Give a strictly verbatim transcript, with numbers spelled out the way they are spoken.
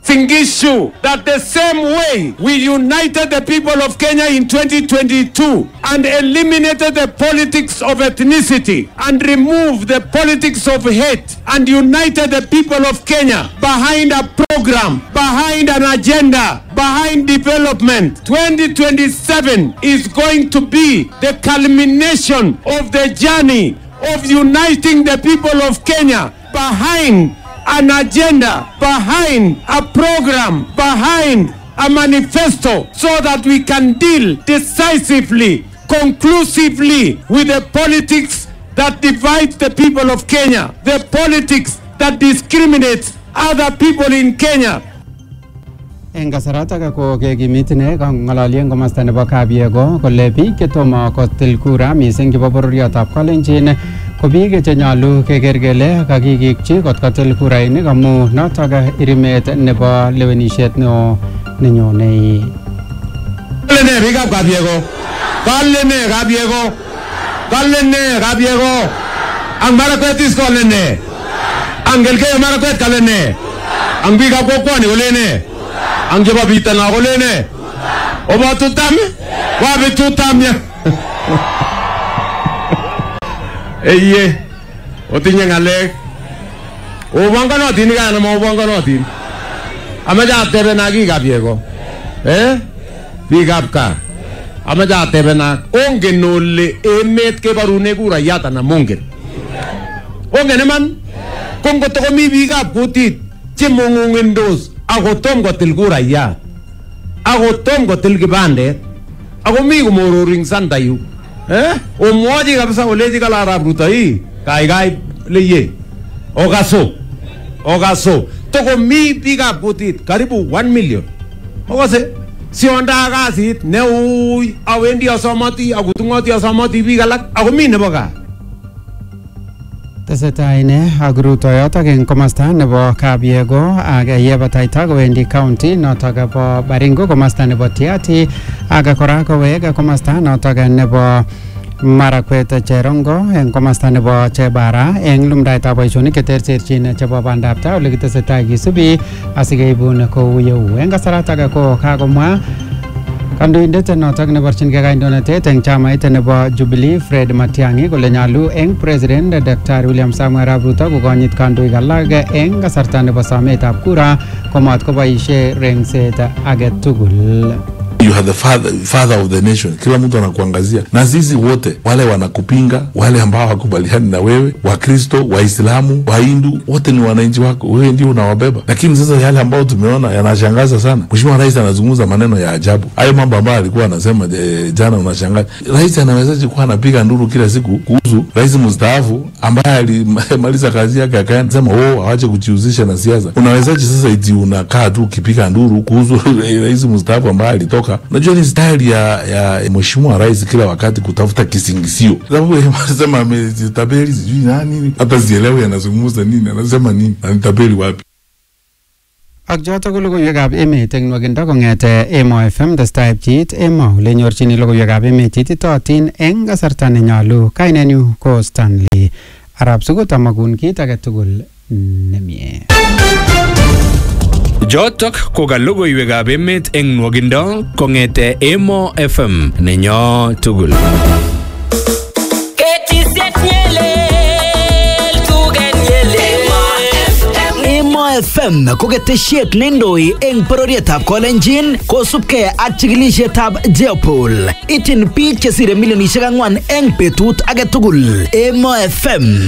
Singishu, that the same way we united the people of Kenya in twenty twenty-two and eliminated the politics of ethnicity and removed the politics of hate and united the people of Kenya behind a program, behind an agenda, behind development. twenty twenty-seven is going to be the culmination of the journey of uniting the people of Kenya behind an agenda, behind a program, behind a manifesto, so that we can deal decisively, conclusively with the politics that divides the people of Kenya, the politics that discriminates other people in Kenya. En kasarata ka ko kekimitine kang ngalalien komasta nebo Kabiego kole biik chetomo kotil kura mising chebo bororiotab Kalenjin ko biik che nyalu keker kele kakikikchi kot kotil kurainik amu notok irimet nebo lewenisiet neo nenyone. Kale ne biikab Kabiego? Kale ne Kabiego? Kale ne Kabiego? Ang Marakwet is kale ne? Ang Elgeyo Marakwet kale ne? Ang biikab kokwoni kale ne? Ang jaba bitan ako lene. Oba tutam? Wabi tutam ya. Eye. Otinya ngalek. Obanga notin ka na mo obanga notin. Amaja tebe na gi Kabiego. Eh? Bigap ka. Amaja tebe na onge nolle emet ke barune kura yata na mongen. Onge naman. Kung goto ko mi bigap putit. Chimongungen dos. Ako tom kotil kurayat. Ako tom kotil kibandet. Ako mi kumororing santayu. Eh? Omwaji kabisa oleji kala Arap Ruto hii. Kai kai leye. Okaso. Okaso. Toko mi piga putit. Karibu one million. Okase. Sionda kasit. Ne ui. Awendi asamati. Akutungoti asamati pigalak. Ako mi neboka. Tesetai ne agrutoyotok eng komasta nebo Kabiego ak yebataita kowendi county notok bo Baringo komasta nebo Tiati ak kora kowek komasta notok nebo Marakwet Cherongo eng komasta nebo Chebara eng lumdaetab boisionik cheterterchin chebo bandab tai ole kitesetai kisubi asikeibun kou yeu. Eng kasaratak ko kakomwa kandoindet notok neborchinkei kandoinatet eng chamait nebo Jubilee Fred Matiang'i kole nyalu eng President Daktari William Samoei Arap Ruto kokonyit kandoik alak eng kasarta nebo sometab kura komat koboisie rengset age tugul. You are the father, father of the nation. Kila mtu anakuangazia. Na sisi wote wale wanakupinga, wale ambao hakubaliani na wewe, Wakristo, Waislamu, Wahindu, wote ni wananchi wako. Wewe ndio unawabeba. Lakini sasa yale ambao tumeona yanashangaza sana. Mheshimiwa Rais anazungumza maneno ya ajabu. Hayo mambo ambayo alikuwa anasema e, jana unashangaza. Rais anawezaje kuwa anapiga nduru kila siku kuhusu rais mstaafu ambaye alimaliza kazi yake akaenda sema oh awache kujihusisha na siasa. Unawezaje sasa eti unakaa tu ukipiga nduru kuhusu rais mstaafu ambaye alitoka? Najua ni style ya ya Mheshimiwa Rais kila wakati kutafuta kisingisio. Sababu anasema ametabeli sijui nani, hata sielewi anazungumza nini, anasema nini, anatabeli wapi. Ak joto ko logoiwekab emet eng nwakindo kong'ete Emo F M testai pcheet Emo ole nyorchini logoiwekab emet cheititootin eng kasarta nenyolu. Kainenyu ko Stanley Arap Sugut, amakun kit age tugul nemie. Jotok ko ka logoiwekab emet eng nwakindo kong'ete Emo F M nenyo tugul. F M ko ketesiet neindoi eng bororietab Kalenjin kosubkei ak chikilisietab Jeopol. Ityin biik chesire milionisiek ang'wan eng betut age tugul. Emo F M